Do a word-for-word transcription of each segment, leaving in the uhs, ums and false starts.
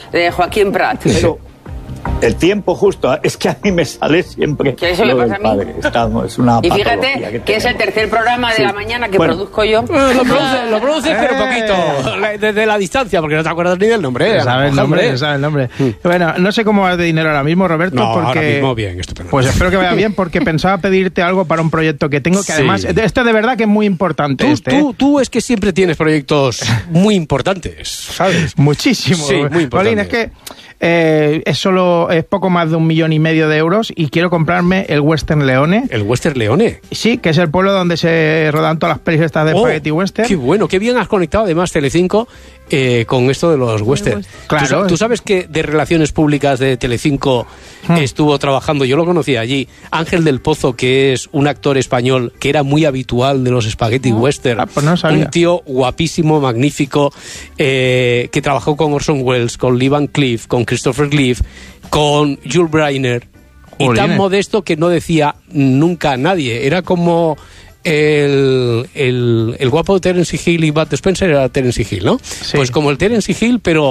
de Joaquín Prat. Pero el tiempo justo, es que a mí me sale siempre ¿Qué eso le pasa a mí? Padre. Estamos, es una y fíjate que, que es el tercer programa de sí. la mañana que bueno. produzco yo. Eh, lo produces, lo produces pero poquito, desde la distancia, porque no te acuerdas ni del nombre. ¿eh? Sabe el nombre, sabe el nombre. Mm. Bueno, no sé cómo vas de dinero ahora mismo, Roberto, no, porque... ahora mismo bien, estupendo. Pues espero que vaya bien, porque pensaba pedirte algo para un proyecto que tengo, que sí. además, este de verdad que es muy importante. Tú, este, tú, tú es que siempre tienes proyectos muy importantes, ¿sabes? Muchísimo. Sí, muy importante. Paulín, es que eh, es solo, es poco más de un millón y medio de euros y quiero comprarme el Western Leone. ¿El Western Leone? Sí, que es el pueblo donde se rodan todas las pelis estas de oh, Spaghetti Western. Qué bueno, qué bien has conectado además Telecinco eh, con esto de los western. Claro. ¿Tú, tú sabes que de Relaciones Públicas de Telecinco hmm. estuvo trabajando, yo lo conocí allí, Ángel del Pozo, que es un actor español que era muy habitual de los Spaghetti oh. Western. Ah, pues no sabía. Un tío guapísimo, magnífico, eh, que trabajó con Orson Welles, con Lee Van Cleef, con Christopher Reeve, con Jules Briner, y tan modesto que no decía nunca a nadie. Era como el, el, el guapo de Terence Hill y Bud Spencer era Terence Hill, ¿no? Sí. Pues como el Terence Hill, pero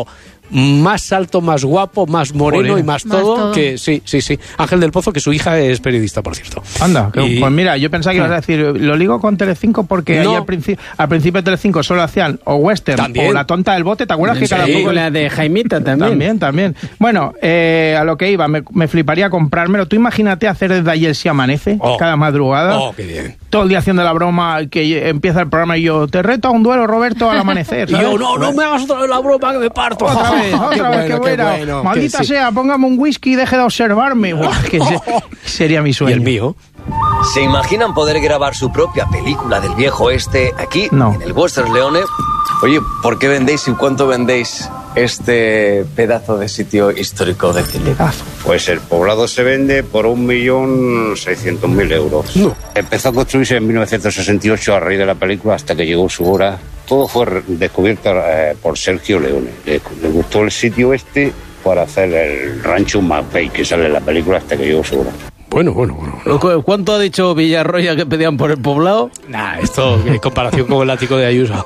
más alto, más guapo, más moreno Olé. y más, más todo, todo que sí, sí, sí. Ángel del Pozo, que su hija es periodista, por cierto. Anda, que, y, pues mira, yo pensaba que ibas a decir, lo ligo con Telecinco porque no. ahí al, principio, al principio de Telecinco solo hacían o Western ¿También? o La Tonta del Bote, ¿te acuerdas? Sí, que cada sí, poco... la de Jaimita también. También, también. Bueno, eh, a lo que iba, me, me fliparía comprármelo. Tú imagínate hacer desde ayer si amanece, oh. cada madrugada. Oh, qué bien. Todo el día haciendo la broma, que empieza el programa y yo, te reto a un duelo, Roberto, al amanecer. ¿sabes? Y yo, no, no me hagas otra vez la broma que me parto. Otra vez, otra vez, qué bueno. Bueno, maldita sea, sí. póngame un whisky y deje de observarme. Buah, que se, sería mi sueño. ¿Y el mío? ¿Se imaginan poder grabar su propia película del viejo oeste aquí, no. en el Western Leone? Oye, ¿por qué vendéis y cuánto vendéis este pedazo de sitio histórico de Chile? Pues el poblado se vende por un millón seiscientos mil euros. No. Empezó a construirse en mil novecientos sesenta y ocho a raíz de la película hasta que llegó su hora. Todo fue descubierto eh, por Sergio Leone. Le, le gustó el sitio este para hacer el rancho Mapei, que sale en la película hasta que llegó su hora. Bueno, bueno, bueno. ¿Cuánto ha dicho Villarroya que pedían por el poblado? Nah, esto en comparación con el ático de Ayuso.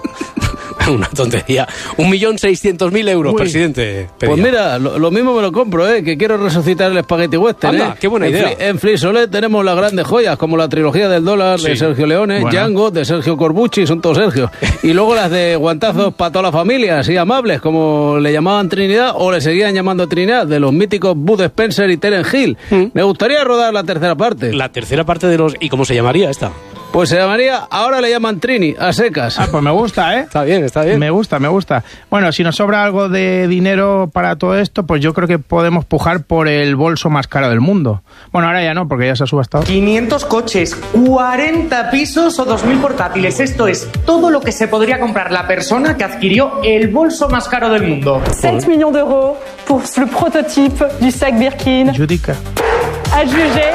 Una tontería. Un millón seiscientos mil euros, Uy. presidente. Pedía. Pues mira, lo, lo mismo me lo compro, ¿eh? Que quiero resucitar el Spaghetti Western, Anda, ¿eh? qué buena en idea. Fli, en Frisolet tenemos las grandes joyas, como la trilogía del dólar sí. de Sergio Leone, bueno. Django de Sergio Corbucci, son todos Sergio. Y luego las de guantazos para toda la familia, así amables, como le llamaban Trinidad, o le seguían llamando Trinidad, de los míticos Bud Spencer y Terence Hill. ¿Mm? Me gustaría rodar la tercera parte. La tercera parte de los... ¿Y cómo se llamaría esta? Pues se llamaría, ahora le llaman Trini, a secas. Ah, pues me gusta, ¿eh? Está bien, está bien. Me gusta, me gusta. Bueno, si nos sobra algo de dinero para todo esto, pues yo creo que podemos pujar por el bolso más caro del mundo. Bueno, ahora ya no, porque ya se ha subastado. quinientos coches, cuarenta pisos o dos mil portátiles. Esto es todo lo que se podría comprar la persona que adquirió el bolso más caro del mundo. cinco millones de euros pour le prototype du sac Birkin. Judica. Adjugé,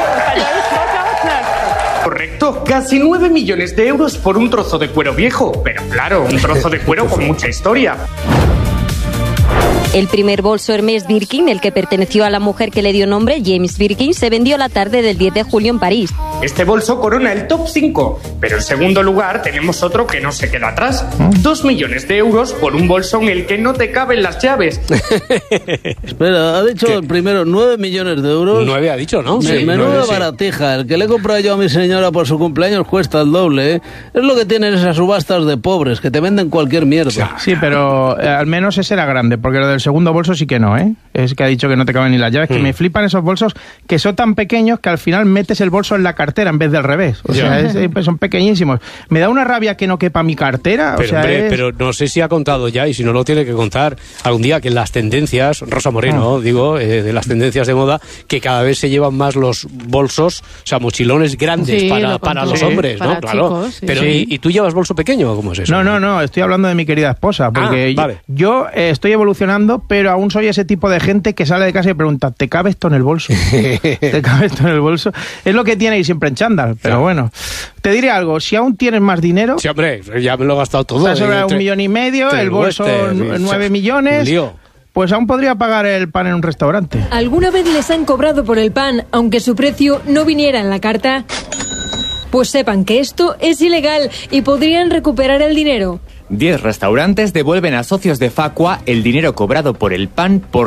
Correcto, casi nueve millones de euros por un trozo de cuero viejo. Pero claro, un trozo de cuero con mucha historia. El primer bolso Hermès Birkin, el que perteneció a la mujer que le dio nombre, James Birkin, se vendió la tarde del diez de julio en París. Este bolso corona el top cinco, pero en segundo lugar tenemos otro que no se queda atrás. Dos millones de euros por un bolso en el que no te caben las llaves. Espera, ha dicho ¿Qué? el primero nueve millones de euros. Nueve ha dicho, ¿no? Me, sí, menuda nueve, baratija. Sí. El que le he comprado yo a mi señora por su cumpleaños cuesta el doble, ¿eh? Es lo que tienen esas subastas de pobres, que te venden cualquier mierda. Sí, pero eh, al menos ese era grande, porque lo del segundo bolso sí que no, ¿eh? Es que ha dicho que no te caben ni las llaves, mm. que me flipan esos bolsos que son tan pequeños que al final metes el bolso en la cartera en vez del revés. O sea, es, pues son pequeñísimos. Me da una rabia que no quepa mi cartera. Pero, o sea, hombre, es... pero no sé si ha contado ya, y si no lo tiene que contar algún día, que en las tendencias, Rosa Moreno, ah. digo, eh, de las tendencias de moda, que cada vez se llevan más los bolsos, o sea, mochilones grandes sí, para, para los sí, hombres, para ¿no? Claro. Chicos, sí. Pero, sí. ¿y, ¿y tú llevas bolso pequeño o cómo es eso? No, no, no, estoy hablando de mi querida esposa, porque ah, vale. yo, yo eh, estoy evolucionando, pero aún soy ese tipo de gente que sale de casa y pregunta, ¿te cabe esto en el bolso? ¿Te cabe esto en el bolso? Es lo que tiene ir siempre en chándal, pero claro. bueno. Te diré algo, si aún tienes más dinero... Sí, hombre, ya me lo he gastado todo. Está sobre un millón y medio, el bolso nueve millones... Lío. Pues aún podría pagar el pan en un restaurante. ¿Alguna vez les han cobrado por el pan, aunque su precio no viniera en la carta? Pues sepan que esto es ilegal y podrían recuperar el dinero. Diez restaurantes devuelven a socios de Facua el dinero cobrado por el pan por